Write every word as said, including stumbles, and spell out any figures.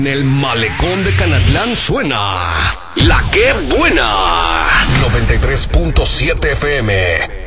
En el malecón de Canatlán suena La Que Buena. noventa y tres punto siete F M.